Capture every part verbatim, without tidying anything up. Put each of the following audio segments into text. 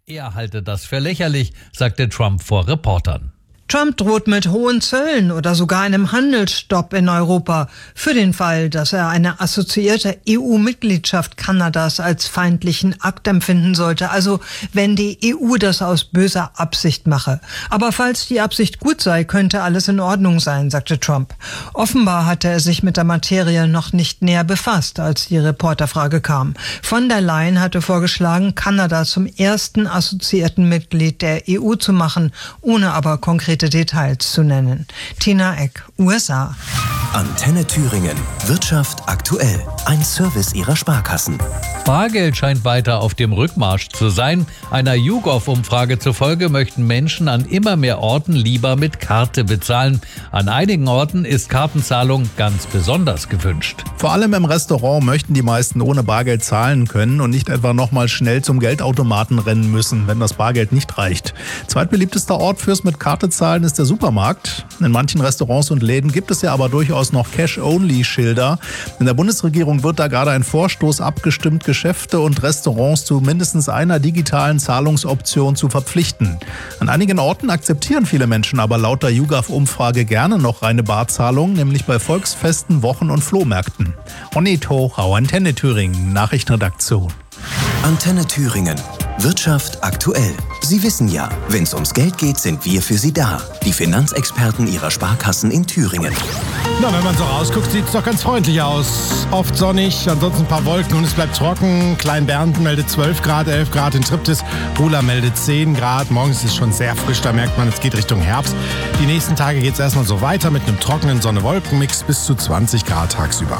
Er halte das für lächerlich, sagte Trump vor Reportern. Trump droht mit hohen Zöllen oder sogar einem Handelsstopp in Europa für den Fall, dass er eine assoziierte E U-Mitgliedschaft Kanadas als feindlichen Akt empfinden sollte. Also wenn die E U das aus böser Absicht mache. Aber falls die Absicht gut sei, könnte alles in Ordnung sein, sagte Trump. Offenbar hatte er sich mit der Materie noch nicht näher befasst, als die Reporterfrage kam. Von der Leyen hatte vorgeschlagen, Kanada zum ersten assoziierten Mitglied der E U zu machen, ohne aber konkret Details zu nennen. Tina Eck, U S A. Antenne Thüringen. Wirtschaft aktuell. Ein Service Ihrer Sparkassen. Bargeld scheint weiter auf dem Rückmarsch zu sein. Einer YouGov-Umfrage zufolge möchten Menschen an immer mehr Orten lieber mit Karte bezahlen. An einigen Orten ist Kartenzahlung ganz besonders gewünscht. Vor allem im Restaurant möchten die meisten ohne Bargeld zahlen können und nicht etwa nochmal schnell zum Geldautomaten rennen müssen, wenn das Bargeld nicht reicht. Zweitbeliebtester Ort fürs mit Karte zahlen ist der Supermarkt. In manchen Restaurants und Läden gibt es ja aber durchaus noch Cash-Only-Schilder. In der Bundesregierung wird da gerade ein Vorstoß abgestimmt, Geschäfte und Restaurants zu mindestens einer digitalen Zahlungsoption zu verpflichten. An einigen Orten akzeptieren viele Menschen aber laut der YouGov-Umfrage gerne noch reine Barzahlung, nämlich bei Volksfesten, Wochen- und Flohmärkten. Ronny Tochau, Antenne Thüringen, Nachrichtenredaktion. Antenne Thüringen. Wirtschaft aktuell. Sie wissen ja, wenn es ums Geld geht, sind wir für Sie da. Die Finanzexperten Ihrer Sparkassen in Thüringen. Na, wenn man so rausguckt, sieht es doch ganz freundlich aus. Oft sonnig, ansonsten ein paar Wolken und es bleibt trocken. Klein-Bernten meldet zwölf Grad, elf Grad in Triptis. Rula meldet zehn Grad. Morgens ist es schon sehr frisch, da merkt man, es geht Richtung Herbst. Die nächsten Tage geht es erstmal so weiter mit einem trockenen Sonne-Wolken-Mix bis zu zwanzig Grad tagsüber.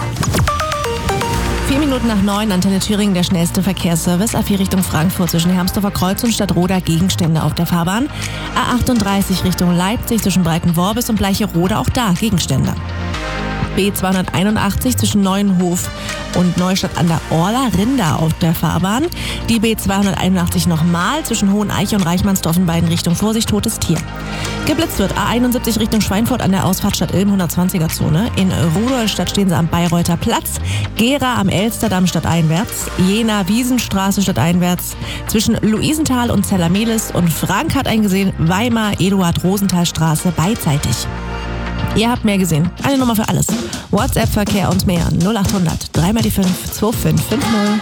Vier Minuten nach neun, Antenne Thüringen, der schnellste Verkehrsservice. A vier Richtung Frankfurt zwischen Hermsdorfer Kreuz und Stadtroda Gegenstände auf der Fahrbahn. A achtunddreißig Richtung Leipzig zwischen Breitenworbis und Bleicherode, auch da Gegenstände. B zweihunderteinundachtzig zwischen Neuenhof und Neustadt an der Orla, Rinder auf der Fahrbahn. Die B zweihunderteinundachtzig nochmal zwischen Hoheneiche und Reichmannsdorf in beiden Richtungen. Vorsicht, totes Tier. Geblitzt wird A einundsiebzig Richtung Schweinfurt an der Ausfahrt Stadt Ilm, hundertzwanziger Zone. In Rudolstadt stehen sie am Bayreuther Platz. Gera am Elsterdamm stadteinwärts. Jena Wiesenstraße stadteinwärts. Zwischen Luisenthal und Zellermelis. Und Frank hat eingesehen, Weimar Eduard-Rosenthal-Straße beidseitig. Ihr habt mehr gesehen. Eine Nummer für alles. WhatsApp, Verkehr und mehr. null achthundert drei mal die fünf zwei fünf fünf null.